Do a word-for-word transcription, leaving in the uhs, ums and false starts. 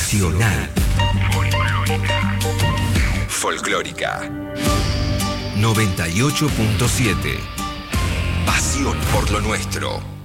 Nacional. Folclórica. noventa y ocho punto siete. Pasión por lo nuestro.